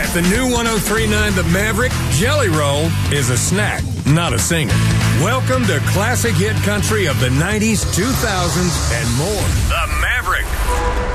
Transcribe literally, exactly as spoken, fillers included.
At the new one oh three point nine The Maverick, Jelly Roll is a snack, not a singer. Welcome to classic hit country of the nineties, two thousands, and more. The Maverick.